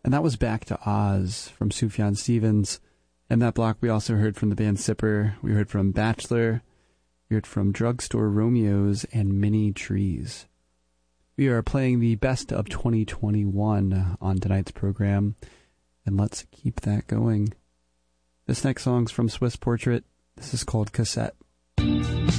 And that was Back to Oz from Sufjan Stevens. And that block we also heard from the band Sipper. We heard from Bachelor. We heard from Drugstore Romeos and Mini Trees. We are playing the best of 2021 on tonight's program. And let's keep that going. This next song's from Swiss Portrait. This is called Cassette.